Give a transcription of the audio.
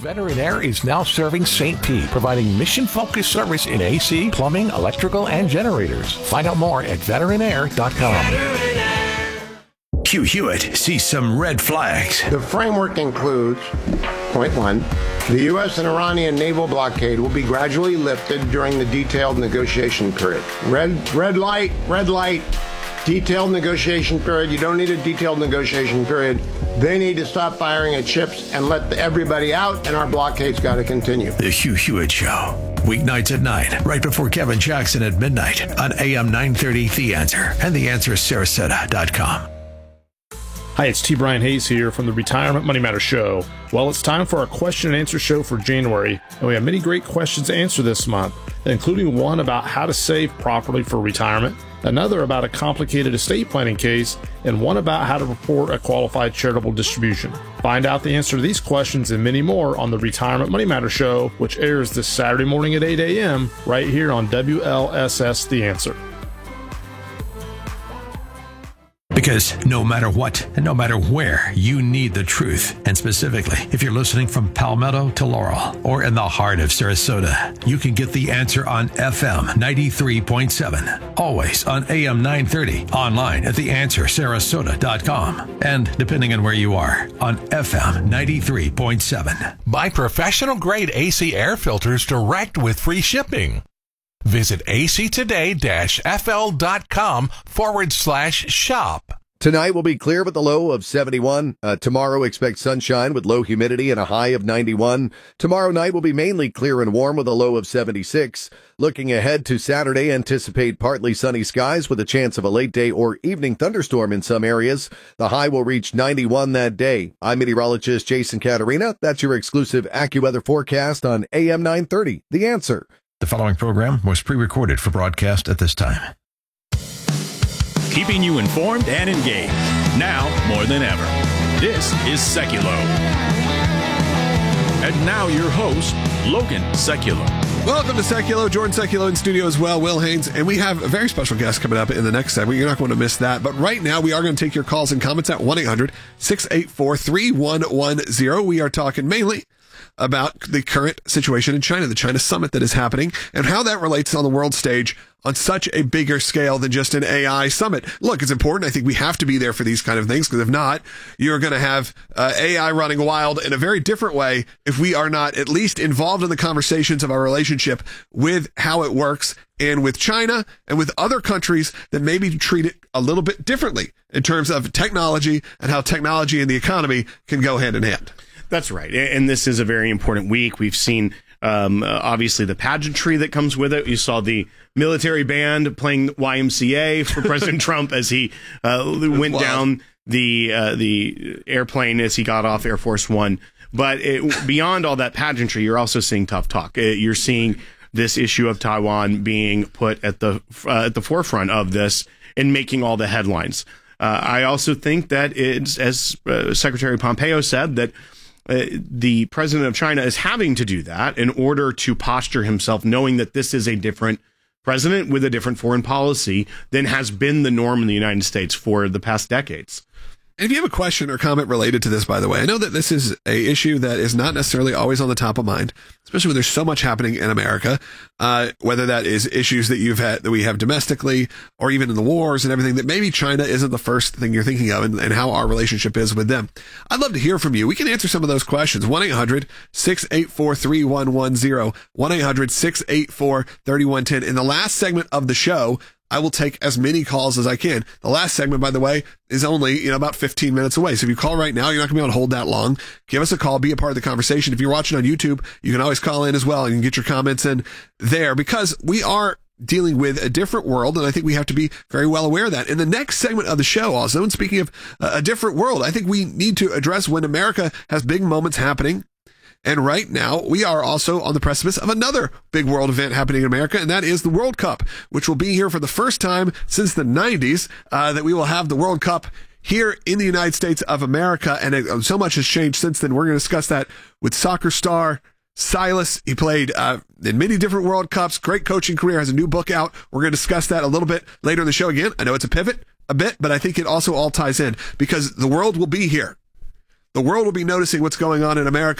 Veteran Air is now serving St. Pete, providing mission-focused service in AC, plumbing, electrical, and generators. Find out more at veteranair.com. Hugh Hewitt sees some red flags. The framework includes, point one, the U.S. and Iranian naval blockade will be gradually lifted during the detailed negotiation period. Red light, detailed negotiation period. You don't need a detailed negotiation period. They need to stop firing at ships and let everybody out, and our blockade's got to continue. The Hugh Hewitt Show. Weeknights at 9, right before Kevin Jackson at midnight on AM 930 The Answer and theanswersarasota.com. Hi, it's T. Brian Hayes here from the Retirement Money Matter Show. Well, it's time for our question and answer show for January, and we have many great questions to answer this month, including one about how to save properly for retirement, another about a complicated estate planning case, and one about how to report a qualified charitable distribution. Find out the answer to these questions and many more on the Retirement Money Matter Show, which airs this Saturday morning at 8 a.m. right here on WLSS The Answer. Because no matter what and no matter where, you need the truth. And specifically, if you're listening from Palmetto to Laurel or in the heart of Sarasota, you can get the answer on FM 93.7, always on AM 930, online at theanswersarasota.com, and depending on where you are, on FM 93.7. Buy professional grade AC air filters direct with free shipping. Visit actoday-fl.com/shop. Tonight will be clear with a low of 71. Tomorrow expect sunshine with low humidity and a high of 91. Tomorrow night will be mainly clear and warm with a low of 76. Looking ahead to Saturday, anticipate partly sunny skies with a chance of a late day or evening thunderstorm in some areas. The high will reach 91 that day. I'm meteorologist Jason Caterina. That's your exclusive AccuWeather forecast on AM 930. The Answer. The following program was pre-recorded for broadcast at this time. Keeping you informed and engaged, now more than ever. This is Seculo. And now your host, Logan Seculo. Welcome to Seculo. Jordan Seculo in studio as well, Will Haynes. And we have a very special guest coming up in the next segment. You're not going to miss that. But right now, we are going to take your calls and comments at 1-800-684-3110. We are talking mainly about the current situation in China, the China summit that is happening, and how that relates on the world stage on such a bigger scale than just an AI summit. Look, it's important. I think we have to be there for these kind of things, because if not, you're going to have AI running wild in a very different way if we are not at least involved in the conversations of our relationship with how it works, and with China and with other countries that maybe treat it a little bit differently in terms of technology and how technology and the economy can go hand in hand. That's right. And this is a very important week. We've seen, obviously, the pageantry that comes with it. You saw the military band playing YMCA for President Trump as he went down the airplane as he got off Air Force One. But beyond all that pageantry, you're also seeing tough talk. You're seeing this issue of Taiwan being put at the forefront of this and making all the headlines. I also think that it's, as Secretary Pompeo said, that the president of China is having to do that in order to posture himself, knowing that this is a different president with a different foreign policy than has been the norm in the United States for the past decades. And if you have a question or comment related to this, by the way, I know that this is a issue that is not necessarily always on the top of mind, especially when there's so much happening in America, whether that is issues that we have domestically or even in the wars and everything, that maybe China isn't the first thing you're thinking of, and how our relationship is with them. I'd love to hear from you. We can answer some of those questions. 1-800-684-3110, 1-800-684-3110. In the last segment of the show, I will take as many calls as I can. The last segment, by the way, is only, about 15 minutes away. So if you call right now, you're not going to be able to hold that long. Give us a call. Be a part of the conversation. If you're watching on YouTube, you can always call in as well, and you can get your comments in there, because we are dealing with a different world, and I think we have to be very well aware of that. In the next segment of the show also, and speaking of a different world, I think we need to address when America has big moments happening. And right now, we are also on the precipice of another big world event happening in America, and that is the World Cup, which will be here for the first time since the 90s, that we will have the World Cup here in the United States of America. And so much has changed since then. We're going to discuss that with soccer star Silas. He played in many different World Cups, great coaching career, has a new book out. We're going to discuss that a little bit later in the show again. I know it's a pivot a bit, but I think it also all ties in, because the world will be here. The world will be noticing what's going on in America.